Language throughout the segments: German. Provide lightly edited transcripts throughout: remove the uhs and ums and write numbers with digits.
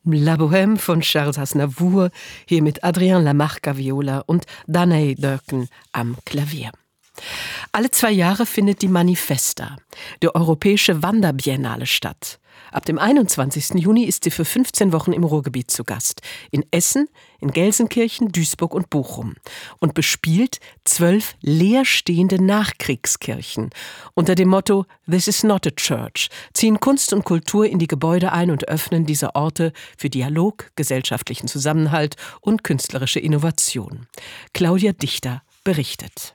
La Bohème von Charles Aznavour, hier mit Adrien Lamarca Viola und Danae Dörken am Klavier. Alle 2 Jahre findet die Manifesta, die Europäische Wanderbiennale, statt. Ab dem 21. Juni ist sie für 15 Wochen im Ruhrgebiet zu Gast. In Essen, in Gelsenkirchen, Duisburg und Bochum. Und bespielt 12 leerstehende Nachkriegskirchen. Unter dem Motto "This is not a church" ziehen Kunst und Kultur in die Gebäude ein und öffnen diese Orte für Dialog, gesellschaftlichen Zusammenhalt und künstlerische Innovation. Claudia Dichter berichtet.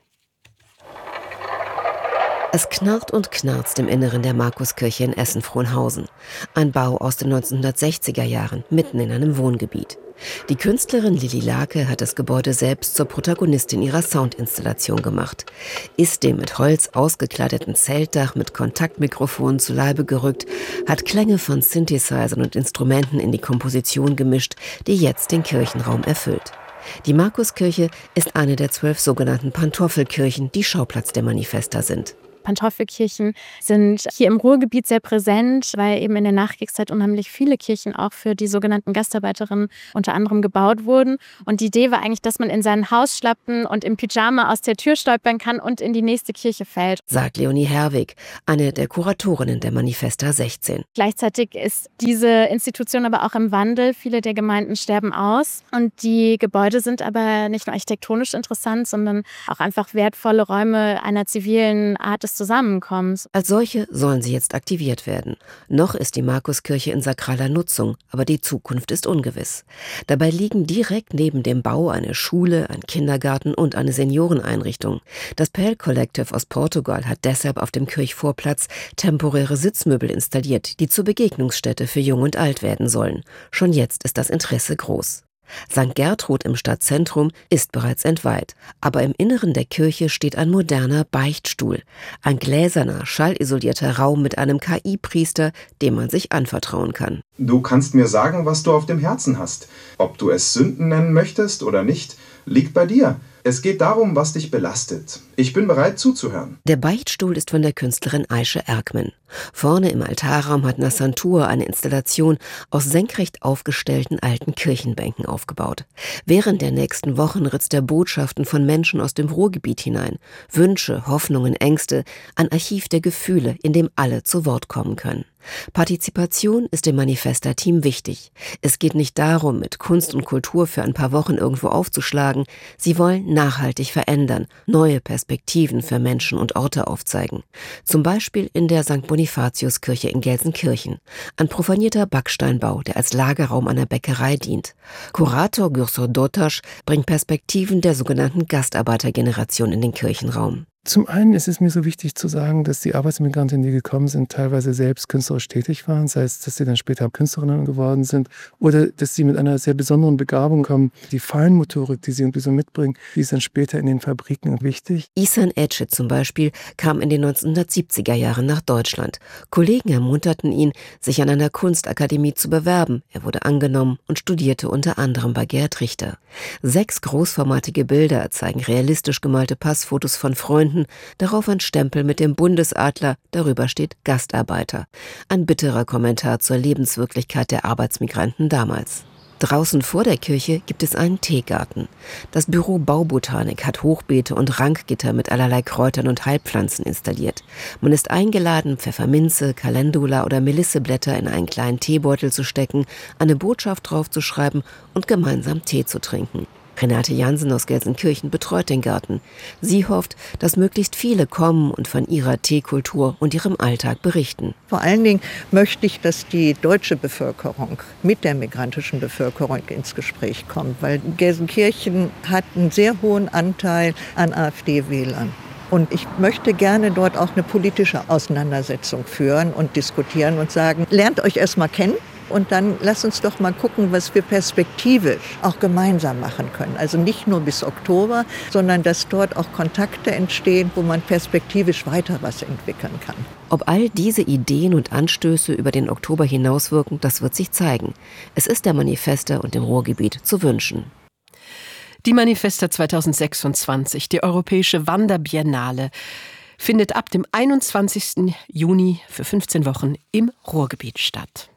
Es knarrt und knarzt im Inneren der Markuskirche in Essen-Frohnhausen. Ein Bau aus den 1960er Jahren, mitten in einem Wohngebiet. Die Künstlerin Lilly Lake hat das Gebäude selbst zur Protagonistin ihrer Soundinstallation gemacht. Ist dem mit Holz ausgekleideten Zeltdach mit Kontaktmikrofonen zu Leibe gerückt, hat Klänge von Synthesizern und Instrumenten in die Komposition gemischt, die jetzt den Kirchenraum erfüllt. Die Markuskirche ist eine der 12 sogenannten Pantoffelkirchen, die Schauplatz der Manifesta sind. Pantoffelkirchen sind hier im Ruhrgebiet sehr präsent, weil eben in der Nachkriegszeit unheimlich viele Kirchen auch für die sogenannten Gastarbeiterinnen unter anderem gebaut wurden. Und die Idee war eigentlich, dass man in sein Haus schlappen und im Pyjama aus der Tür stolpern kann und in die nächste Kirche fällt. Sagt Leonie Herwig, eine der Kuratorinnen der Manifesta 16. Gleichzeitig ist diese Institution aber auch im Wandel. Viele der Gemeinden sterben aus. Und die Gebäude sind aber nicht nur architektonisch interessant, sondern auch einfach wertvolle Räume einer zivilen Art des Zusammenkommens. Als solche sollen sie jetzt aktiviert werden. Noch ist die Markuskirche in sakraler Nutzung, aber die Zukunft ist ungewiss. Dabei liegen direkt neben dem Bau eine Schule, ein Kindergarten und eine Senioreneinrichtung. Das Pale Collective aus Portugal hat deshalb auf dem Kirchvorplatz temporäre Sitzmöbel installiert, die zur Begegnungsstätte für Jung und Alt werden sollen. Schon jetzt ist das Interesse groß. St. Gertrud im Stadtzentrum ist bereits entweiht, aber im Inneren der Kirche steht ein moderner Beichtstuhl. Ein gläserner, schallisolierter Raum mit einem KI-Priester, dem man sich anvertrauen kann. Du kannst mir sagen, was du auf dem Herzen hast. Ob du es Sünden nennen möchtest oder nicht, liegt bei dir. Es geht darum, was dich belastet. Ich bin bereit zuzuhören. Der Beichtstuhl ist von der Künstlerin Aische Erkmen. Vorne im Altarraum hat Nassantur eine Installation aus senkrecht aufgestellten alten Kirchenbänken aufgebaut. Während der nächsten Wochen ritzt er Botschaften von Menschen aus dem Ruhrgebiet hinein. Wünsche, Hoffnungen, Ängste, ein Archiv der Gefühle, in dem alle zu Wort kommen können. Partizipation ist dem Manifesta-Team wichtig. Es geht nicht darum, mit Kunst und Kultur für ein paar Wochen irgendwo aufzuschlagen. Sie wollen nachhaltig verändern, neue Perspektiven für Menschen und Orte aufzeigen. Zum Beispiel in der St. Bonifatiuskirche in Gelsenkirchen. Ein profanierter Backsteinbau, der als Lagerraum einer Bäckerei dient. Kurator Gürsur Dotasch bringt Perspektiven der sogenannten Gastarbeitergeneration in den Kirchenraum. Zum einen ist es mir so wichtig zu sagen, dass die Arbeitsmigranten, die gekommen sind, teilweise selbst künstlerisch tätig waren, sei es, dass sie dann später Künstlerinnen geworden sind oder dass sie mit einer sehr besonderen Begabung kommen. Die Feinmotorik, die sie irgendwie so mitbringen, die ist dann später in den Fabriken wichtig. Ihsan Ece zum Beispiel kam in den 1970er Jahren nach Deutschland. Kollegen ermunterten ihn, sich an einer Kunstakademie zu bewerben. Er wurde angenommen und studierte unter anderem bei Gerhard Richter. 6 großformatige Bilder zeigen realistisch gemalte Passfotos von Freunden, darauf ein Stempel mit dem Bundesadler, darüber steht Gastarbeiter. Ein bitterer Kommentar zur Lebenswirklichkeit der Arbeitsmigranten damals. Draußen vor der Kirche gibt es einen Teegarten. Das Büro Baubotanik hat Hochbeete und Rankgitter mit allerlei Kräutern und Heilpflanzen installiert. Man ist eingeladen, Pfefferminze, Calendula oder Melisseblätter in einen kleinen Teebeutel zu stecken, eine Botschaft draufzuschreiben und gemeinsam Tee zu trinken. Renate Jansen aus Gelsenkirchen betreut den Garten. Sie hofft, dass möglichst viele kommen und von ihrer Teekultur und ihrem Alltag berichten. Vor allen Dingen möchte ich, dass die deutsche Bevölkerung mit der migrantischen Bevölkerung ins Gespräch kommt, weil Gelsenkirchen hat einen sehr hohen Anteil an AfD-Wählern. Und ich möchte gerne dort auch eine politische Auseinandersetzung führen und diskutieren und sagen, lernt euch erstmal kennen. Und dann lasst uns doch mal gucken, was wir perspektivisch auch gemeinsam machen können. Also nicht nur bis Oktober, sondern dass dort auch Kontakte entstehen, wo man perspektivisch weiter was entwickeln kann. Ob all diese Ideen und Anstöße über den Oktober hinauswirken, das wird sich zeigen. Es ist der Manifesta und dem Ruhrgebiet zu wünschen. Die Manifesta 2026, die Europäische Wanderbiennale, findet ab dem 21. Juni für 15 Wochen im Ruhrgebiet statt.